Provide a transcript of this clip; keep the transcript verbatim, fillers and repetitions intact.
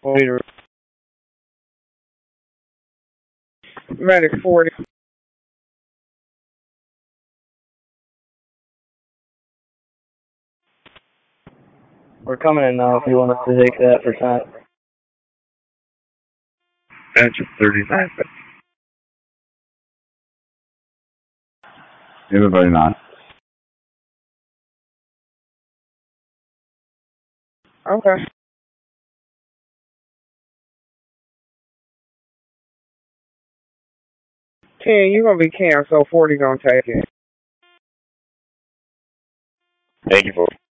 forty. Ready, forty. We're coming in now if you want us to take that for time. That's thirty-nine. Everybody not. Okay. ten, you're going to be canceled, so forty going to take it. Thank you for